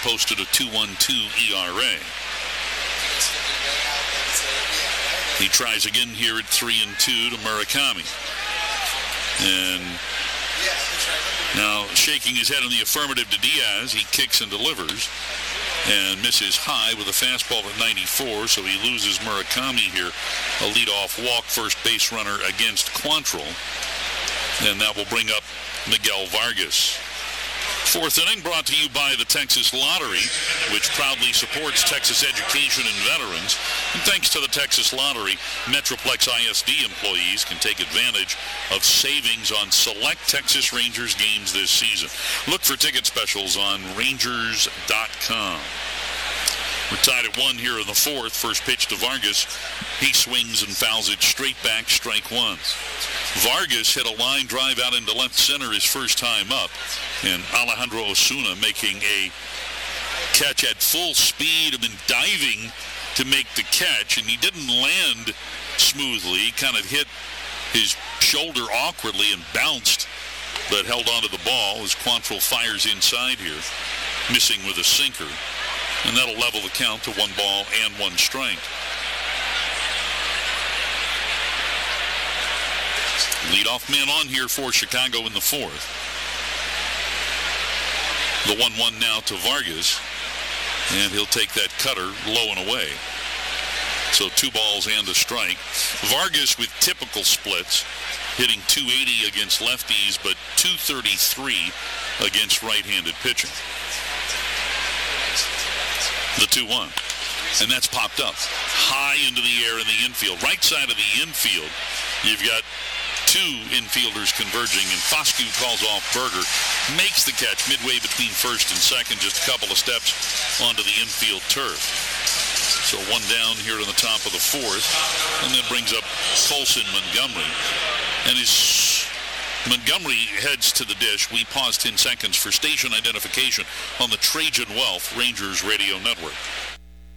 posted a 2.12 ERA. He tries again here at 3-2 to Murakami. And now shaking his head in the affirmative to Diaz. He kicks and delivers and misses high with a fastball at 94, so he loses Murakami here. A leadoff walk, first base runner against Quantrill. And that will bring up Miguel Vargas. Fourth inning brought to you by the Texas Lottery, which proudly supports Texas education and veterans. And thanks to the Texas Lottery, Metroplex ISD employees can take advantage of savings on select Texas Rangers games this season. Look for ticket specials on Rangers.com. We're tied at 1 here in the fourth. First pitch to Vargas. He swings and fouls it straight back, strike one. Vargas hit a line drive out into left center his first time up. And Alejandro Osuna making a catch at full speed and then diving to make the catch. And he didn't land smoothly. He kind of hit his shoulder awkwardly and bounced, but held onto the ball as Quantrill fires inside here, missing with a sinker. And that'll level the count to 1 ball and 1 strike. Leadoff man on here for Chicago in the fourth. The 1-1 now to Vargas. And he'll take that cutter low and away. So 2 balls and a strike. Vargas with typical splits, hitting .280 against lefties, but .233 against right-handed pitching. The 2-1. And that's popped up high into the air in the infield. Right side of the infield, you've got 2 infielders converging, and Foscue calls off Berger. Makes the catch midway between first and second, just a couple of steps onto the infield turf. So 1 down here in the top of the fourth. And that brings up Colson Montgomery. And as Montgomery heads to the dish, we pause 10 seconds for station identification on the Trajan Wealth Rangers Radio Network.